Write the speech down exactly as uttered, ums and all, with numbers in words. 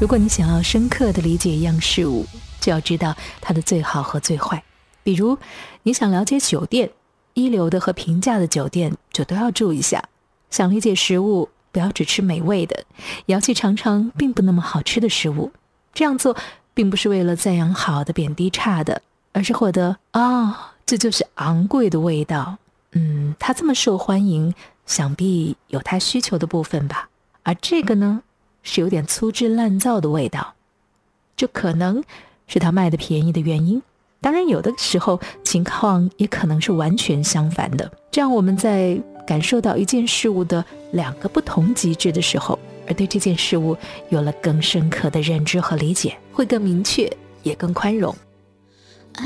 如果你想要深刻地理解一样事物，就要知道它的最好和最坏。比如你想了解酒店，一流的和平价的酒店就都要注意一下。想理解食物，不要只吃美味的，也要去尝尝并不那么好吃的食物。这样做并不是为了赞扬好的贬低差的，而是获得哦，这就是昂贵的味道。嗯，它这么受欢迎，想必有它需求的部分吧。而这个呢，是有点粗制滥造的味道，这可能是它卖的便宜的原因。当然有的时候情况也可能是完全相反的，这样我们在感受到一件事物的两个不同极致的时候，而对这件事物有了更深刻的认知和理解，会更明确也更宽容。